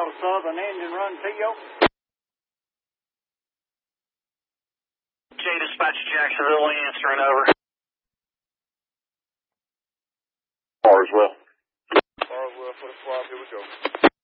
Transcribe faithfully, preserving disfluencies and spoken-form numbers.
mile southern engine run P O. J Dispatch Jacksonville answering over. Carswell. Carswell for the swap, here we go.